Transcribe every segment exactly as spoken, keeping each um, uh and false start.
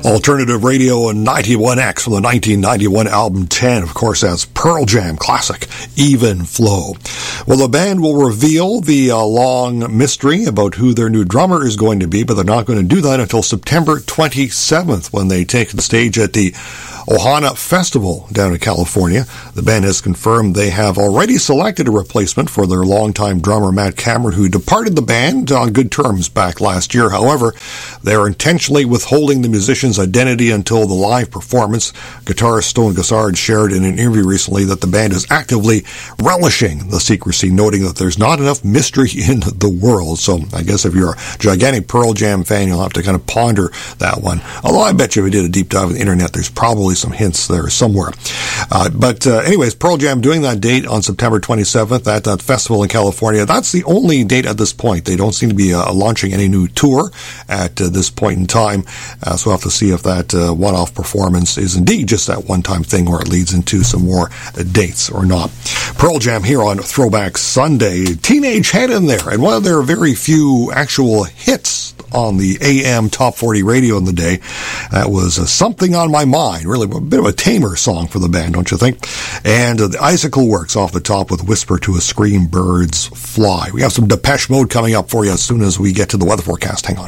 Alternative Radio and ninety-one X from the nineteen ninety-one album ten. Of course, that's Pearl Jam classic, Even Flow. Well, the band will reveal the uh, long mystery about who their new drummer is going to be, but they're not going to do that until September twenty-seventh when they take the stage at the Ohana Festival down in California. The band has confirmed they have already selected a replacement for their longtime drummer Matt Cameron, who departed the band on good terms back last year. However, they are intentionally withholding the musician's identity until the live performance. Guitarist Stone Gossard shared in an interview recently that the band is actively relishing the secrecy, noting that there's not enough mystery in the world. So I guess if you're a gigantic Pearl Jam fan, you'll have to kind of ponder that one. Although I bet you if you did a deep dive on the internet, there's probably some hints there somewhere. Uh, but uh, anyways, Pearl Jam doing that date on September twenty-seventh at that festival in California. That's the only date at this point. They don't seem to be uh, launching any new tour at uh, this point in time. Uh, so we'll have to see if that uh, one-off performance is indeed just that one-time thing or it leads into some more uh, dates or not. Pearl Jam here on Throwback Sunday. Teenage Head in there, and one of their very few actual hits on the A M Top forty radio in the day. That was uh, Something on My Mind. Really a bit of a tamer song for the band, don't you think? And uh, the Icicle Works off the top with Whisper to a Scream, Birds Fly. We have some Depeche Mode coming up for you as soon as we get to the weather forecast. Hang on.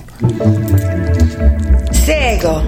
Sego.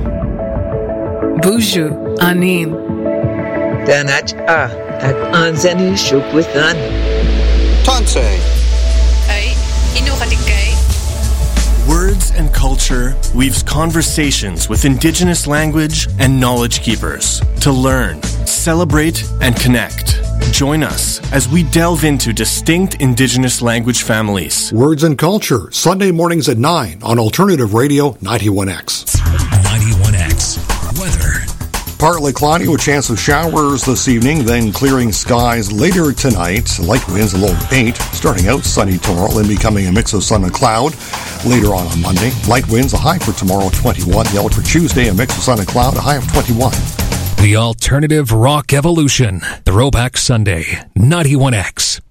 Buju Anin. Danach A. At Anzeni Shukwithan. Tonsei. Ay, Inuradikay. Words and Culture weaves conversations with Indigenous language and knowledge keepers to learn, celebrate, and connect. Join us as we delve into distinct Indigenous language families. Words and Culture, Sunday mornings at nine on Alternative Radio ninety-one X. ninety-one X. Weather. Partly cloudy with chance of showers this evening, then clearing skies later tonight. Light winds a low of eight. Starting out sunny tomorrow, then becoming a mix of sun and cloud. Later on on Monday, light winds, a high for tomorrow twenty-one. The outlook for Tuesday, a mix of sun and cloud, a high of twenty-one. The Alternative Rock Evolution. Throwback Sunday, ninety-one X.